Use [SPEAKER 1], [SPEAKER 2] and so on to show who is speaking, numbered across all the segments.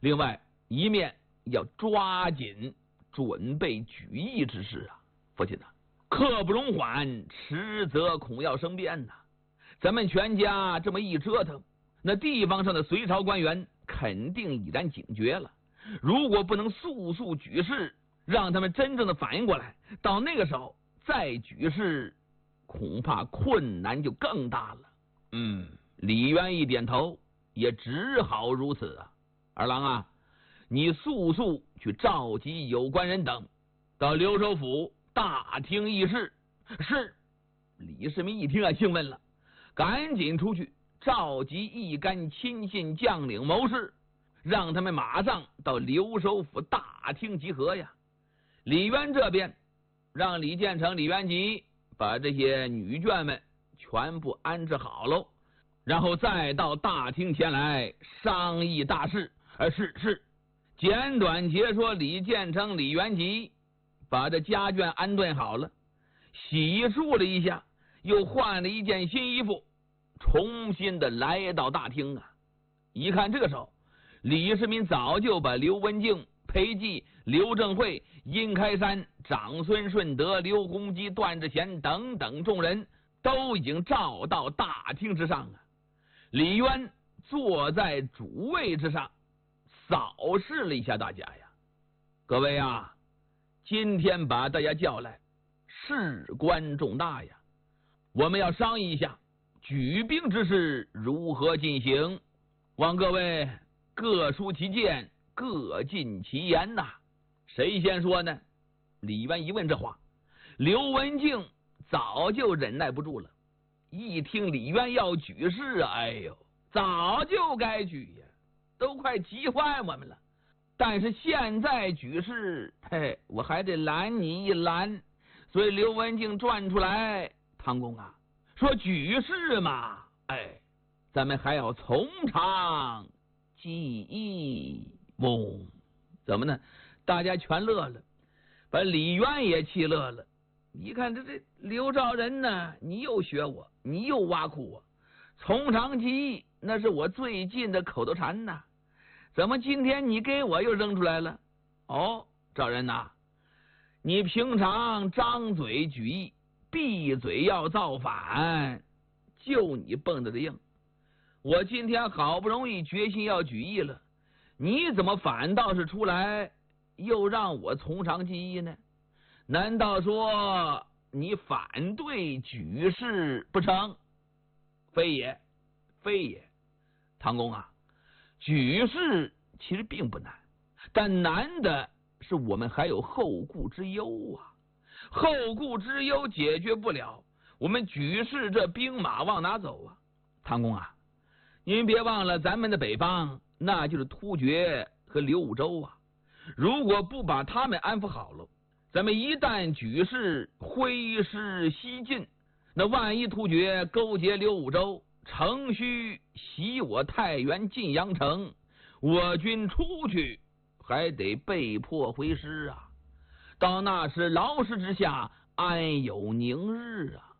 [SPEAKER 1] 另外一面要抓紧准备举义之事啊。父亲呐，刻不容缓，迟则恐要生变呐。咱们全家这么一折腾，那地方上的隋朝官员肯定已然警觉了。如果不能速速举事，让他们真正的反应过来，到那个时候再举事，恐怕困难就更大了。李渊一点头，也只好如此啊。二郎啊，你速速去召集有关人等到留守府大厅议事。是。李世民一听啊，兴奋了，赶紧出去召集一干亲信将领谋士，让他们马上到留守府大厅集合呀。李渊这边让李建成、李元吉把这些女眷们全部安置好喽，然后再到大厅前来商议大事。是。简短截说，李建成、李元吉把这家眷安顿好了，洗漱了一下，又换了一件新衣服，重新的来到大厅啊。一看这个时候，李世民早就把刘文静、裴寂、刘正会、殷开山、长孙顺德、刘洪基、段志贤等等众人都已经召到大厅之上啊。李渊坐在主位之上，扫视了一下大家呀。各位啊，今天把大家叫来，事关重大呀，我们要商议一下举兵之事如何进行，望各位各抒其见，各尽其言呐。谁先说呢？李渊一问这话，刘文静早就忍耐不住了，一听李渊要举事啊，哎呦，早就该举呀，都快急坏我们了。但是现在举事，我还得拦你一拦。所以刘文静转出来，唐公啊，说举事嘛，咱们还要从长计议。怎么呢？大家全乐了，把李渊也气乐了。你看这刘兆仁呢，你又学我，你又挖苦我。从长计议那是我最近的口头禅呐，怎么今天你给我又扔出来了？兆仁呐，你平常张嘴举义，闭嘴要造反，就你蹦跶的硬。我今天好不容易决心要举义了，你怎么反倒是出来又让我从长计议呢？难道说你反对举事不成？非也，非也。唐公啊，举事其实并不难，但难的是我们还有后顾之忧啊。后顾之忧解决不了，我们举事这兵马往哪走啊？唐公啊，您别忘了咱们的北方那就是突厥和刘武周啊，如果不把他们安抚好了，咱们一旦举事挥师西进，那万一突厥勾结刘武周，乘虚袭我太原晋阳城，我军出去还得被迫回师啊，到那时劳师之下安有宁日啊？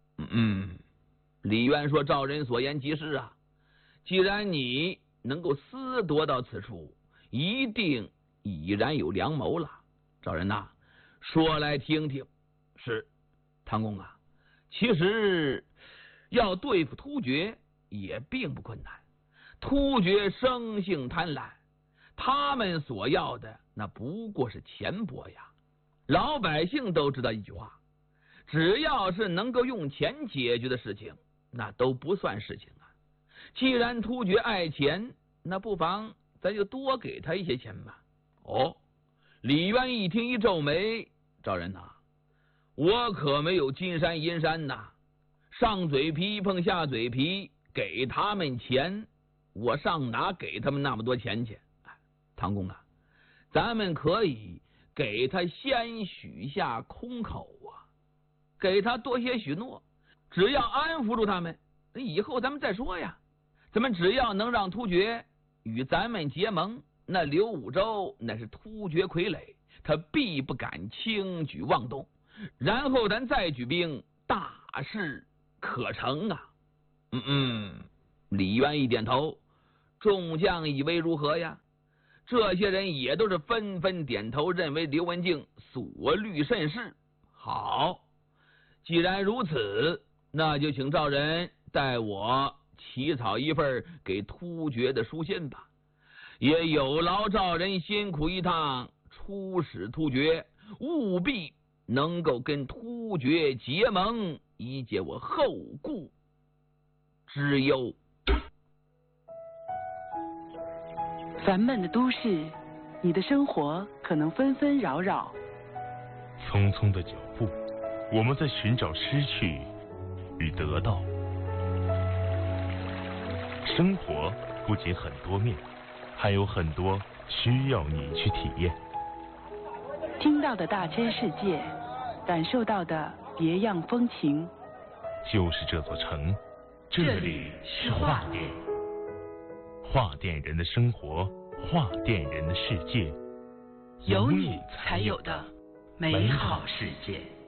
[SPEAKER 1] 李渊说，赵人所言极是啊，既然你能够思夺到此处，一定已然有良谋了。赵人呐，说来听听。是。唐公啊，其实要对付突厥也并不困难。突厥生性贪婪，他们所要的那不过是钱帛呀。老百姓都知道一句话，只要是能够用钱解决的事情，那都不算事情啊。既然突厥爱钱，那不妨咱就多给他一些钱吧。李渊一听一皱眉，赵人呐，我可没有金山银山呐，上嘴皮碰下嘴皮，给他们钱，我上哪给他们那么多钱去？唐公啊，咱们可以给他先许下空口啊，给他多些许诺，只要安抚住他们，以后咱们再说呀。咱们只要能让突厥与咱们结盟，那刘武周那是突厥傀儡，他必不敢轻举妄动，然后咱再举兵，大事可成啊。李渊一点头，众将以为如何呀？ 这些人也都是纷纷点头，认为刘文静所虑甚是。好，既然如此，那就请赵人代我起草一份给突厥的书信吧。也有劳赵人辛苦一趟，出使突厥，务必能够跟突厥结盟，以解我后顾之忧。
[SPEAKER 2] 烦闷的都市，你的生活可能纷纷扰扰。
[SPEAKER 3] 匆匆的脚步，我们在寻找失去与得到。生活不仅很多面，还有很多需要你去体验。
[SPEAKER 2] 听到的大千世界，感受到的别样风情。
[SPEAKER 3] 就是这座城，这里是画店。画店人的生活，画店人的世界，
[SPEAKER 2] 有你才有的美好世界。